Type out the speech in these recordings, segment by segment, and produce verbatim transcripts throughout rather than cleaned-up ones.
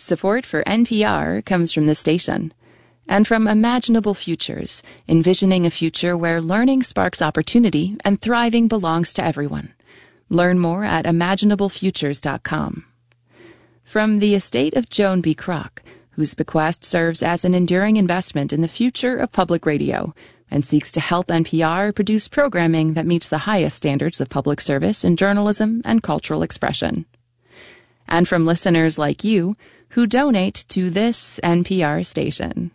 Support for N P R comes from the station and from Imaginable Futures, envisioning a future where learning sparks opportunity and thriving belongs to everyone. Learn more at imaginable futures dot com. From the estate of Joan B. Kroc, whose bequest serves as an enduring investment in the future of public radio and seeks to help N P R produce programming that meets the highest standards of public service in journalism and cultural expression. And from listeners like you who donate to this N P R station.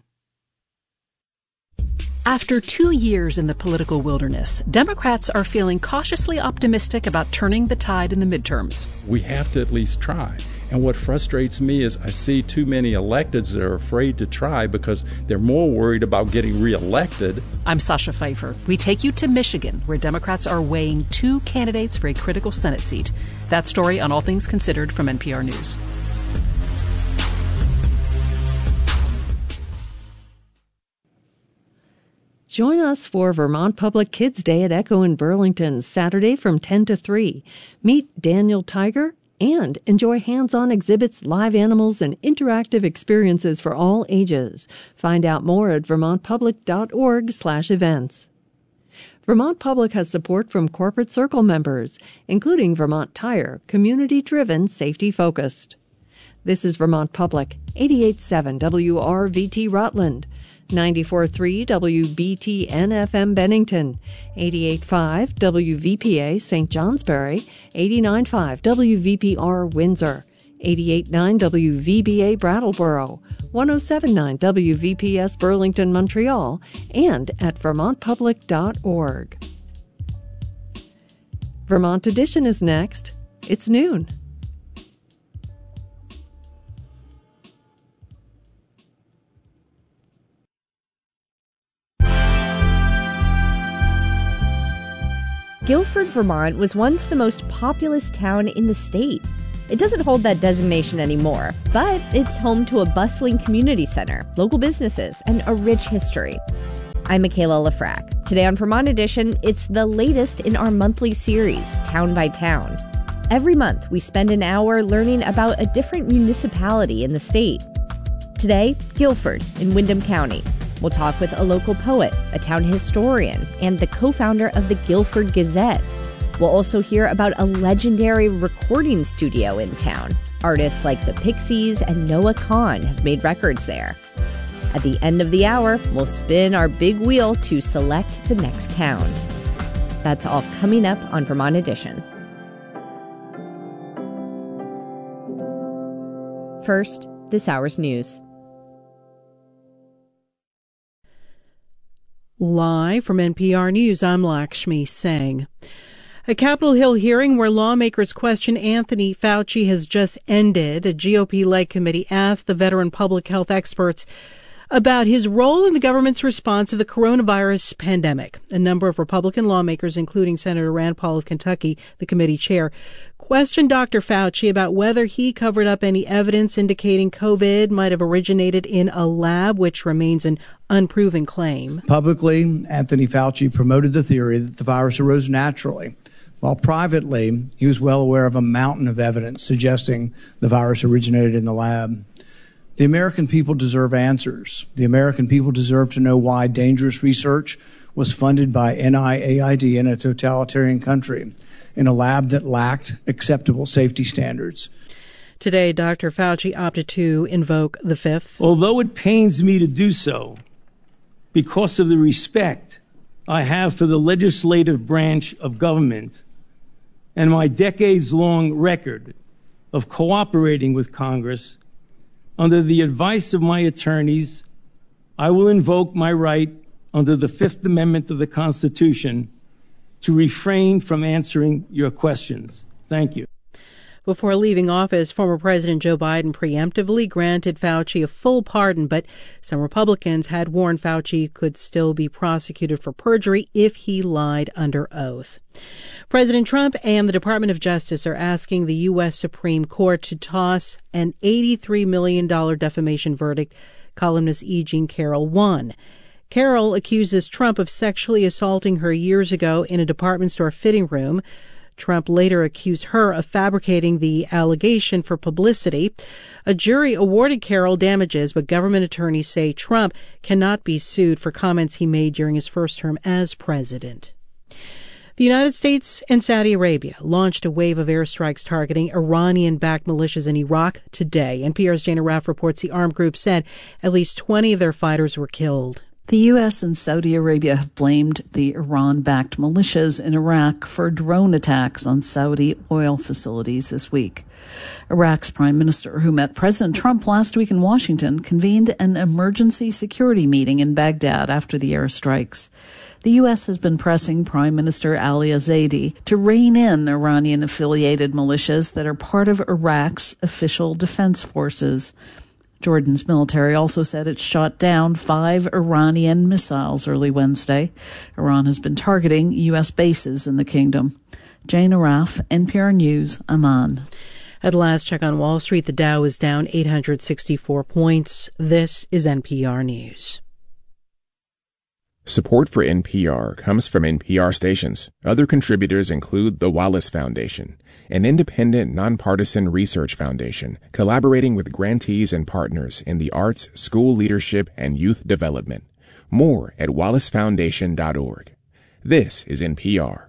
After two years in the political wilderness, Democrats are feeling cautiously optimistic about turning the tide in the midterms. We have to at least try. And what frustrates me is I see too many electeds that are afraid to try because they're more worried about getting reelected. I'm Sasha Pfeiffer. We take you to Michigan, where Democrats are weighing two candidates for a critical Senate seat. That story on All Things Considered from N P R News. Join us for Vermont Public Kids Day at Echo in Burlington, Saturday from ten to three. Meet Daniel Tiger and enjoy hands-on exhibits, live animals, and interactive experiences for all ages. Find out more at vermontpublic.org slash events. Vermont Public has support from Corporate Circle members, including Vermont Tire, community-driven, safety-focused. This is Vermont Public, eighty-eight point seven W R V T Rutland, ninety-four point three W B T N F M Bennington, eighty-eight point five W V P A Saint Johnsbury, eighty-nine point five W V P R Windsor, eighty-eight point nine W V B A Brattleboro, one oh seven point nine W V P S Burlington, Montreal, and at vermont public dot org. Vermont Edition is next. It's noon. Guilford, Vermont was once the most populous town in the state. It doesn't hold that designation anymore, but it's home to a bustling community center, local businesses, and a rich history. I'm Michaela Lafrac. Today on Vermont Edition, it's the latest in our monthly series, Town by Town. Every month, we spend an hour learning about a different municipality in the state. Today, Guilford in Windham County. We'll talk with a local poet, a town historian, and the co-founder of the Guilford Gazette. We'll also hear about a legendary recording studio in town. Artists like the Pixies and Noah Kahan have made records there. At the end of the hour, we'll spin our big wheel to select the next town. That's all coming up on Vermont Edition. First, this hour's news. Live from N P R News, I'm Lakshmi Singh. A Capitol Hill hearing where lawmakers question Anthony Fauci has just ended. A G O P-led committee asked the veteran public health experts about his role in the government's response to the coronavirus pandemic. A number of Republican lawmakers, including Senator Rand Paul of Kentucky, the committee chair, questioned Doctor Fauci about whether he covered up any evidence indicating COVID might have originated in a lab, which remains an unproven claim. Publicly, Anthony Fauci promoted the theory that the virus arose naturally, while privately, he was well aware of a mountain of evidence suggesting the virus originated in the lab. The American people deserve answers. The American people deserve to know why dangerous research was funded by N I A I D in a totalitarian country, in a lab that lacked acceptable safety standards. Today, Doctor Fauci opted to invoke the Fifth. Although it pains me to do so, because of the respect I have for the legislative branch of government and my decades-long record of cooperating with Congress, under the advice of my attorneys, I will invoke my right under the Fifth Amendment of the Constitution to refrain from answering your questions. Thank you. Before leaving office, former President Joe Biden preemptively granted Fauci a full pardon, but some Republicans had warned Fauci could still be prosecuted for perjury if he lied under oath. President Trump and the Department of Justice are asking the U S Supreme Court to toss an eighty-three million dollars defamation verdict columnist E. Jean Carroll won. Carroll accuses Trump of sexually assaulting her years ago in a department store fitting room. Trump later accused her of fabricating the allegation for publicity. A jury awarded Carroll damages, but government attorneys say Trump cannot be sued for comments he made during his first term as president. The United States and Saudi Arabia launched a wave of airstrikes targeting Iranian-backed militias in Iraq today. N P R's Jana Raff reports the armed group said at least twenty of their fighters were killed. The U S and Saudi Arabia have blamed the Iran-backed militias in Iraq for drone attacks on Saudi oil facilities this week. Iraq's prime minister, who met President Trump last week in Washington, convened an emergency security meeting in Baghdad after the airstrikes. The U S has been pressing Prime Minister Ali Zaidi to rein in Iranian-affiliated militias that are part of Iraq's official defense forces. Jordan's military also said it shot down five Iranian missiles early Wednesday. Iran has been targeting U S bases in the kingdom. Jana Raff, N P R News, Amman. At last check on Wall Street, the Dow is down eight hundred sixty-four points. This is N P R News. Support for N P R comes from N P R stations. Other contributors include the Wallace Foundation, an independent, nonpartisan research foundation collaborating with grantees and partners in the arts, school leadership, and youth development. More at wallace foundation dot org. This is N P R.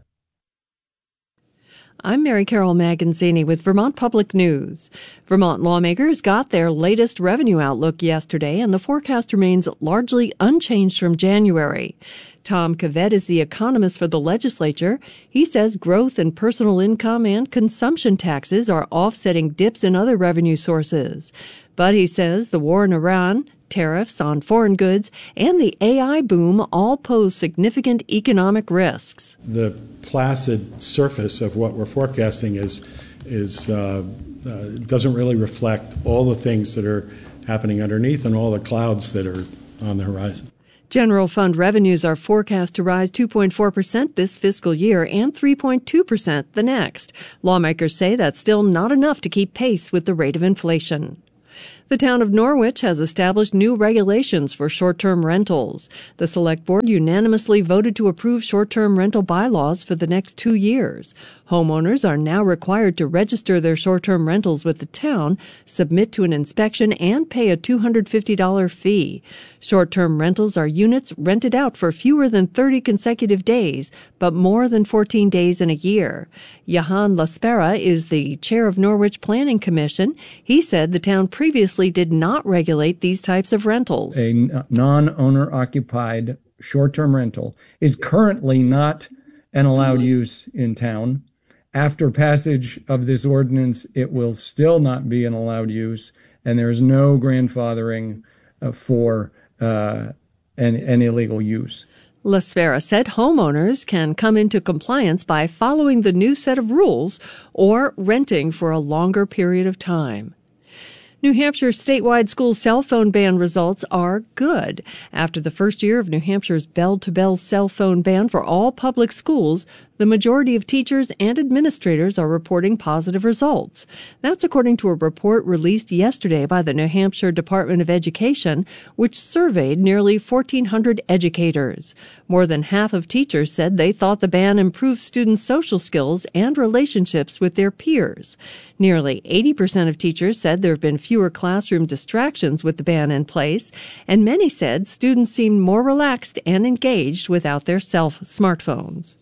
I'm Mary Carol Maganzini with Vermont Public News. Vermont lawmakers got their latest revenue outlook yesterday, and the forecast remains largely unchanged from January. Tom Cavett is the economist for the legislature. He says growth in personal income and consumption taxes are offsetting dips in other revenue sources. But he says the war in Iran, tariffs on foreign goods, and the A I boom all pose significant economic risks. The placid surface of what we're forecasting is is uh, uh, doesn't really reflect all the things that are happening underneath and all the clouds that are on the horizon. General fund revenues are forecast to rise two point four percent this fiscal year and three point two percent the next. Lawmakers say that's still not enough to keep pace with the rate of inflation. The town of Norwich has established new regulations for short-term rentals. The Select Board unanimously voted to approve short-term rental bylaws for the next two years. Homeowners are now required to register their short-term rentals with the town, submit to an inspection, and pay a two hundred fifty dollars fee. Short-term rentals are units rented out for fewer than thirty consecutive days, but more than fourteen days in a year. Johan Laspera is the chair of Norwich Planning Commission. He said the town previously did not regulate these types of rentals. A non-owner occupied short-term rental is currently not an allowed use in town. After passage of this ordinance, it will still not be an allowed use, and there is no grandfathering uh, for uh, an, an illegal use. Laspera said homeowners can come into compliance by following the new set of rules or renting for a longer period of time. New Hampshire's statewide school cell phone ban results are good. After the first year of New Hampshire's bell-to-bell cell phone ban for all public schools, the majority of teachers and administrators are reporting positive results. That's according to a report released yesterday by the New Hampshire Department of Education, which surveyed nearly fourteen hundred educators. More than half of teachers said they thought the ban improved students' social skills and relationships with their peers. Nearly eighty percent of teachers said there have been fewer classroom distractions with the ban in place, and many said students seemed more relaxed and engaged without their self smartphones.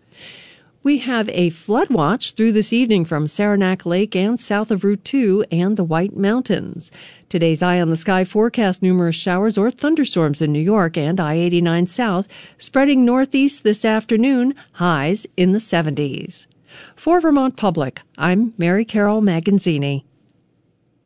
We have a flood watch through this evening from Saranac Lake and south of Route two and the White Mountains. Today's Eye on the Sky forecast numerous showers or thunderstorms in New York and I eighty-nine South, spreading northeast this afternoon, highs in the seventies. For Vermont Public, I'm Mary Carol Maganzini.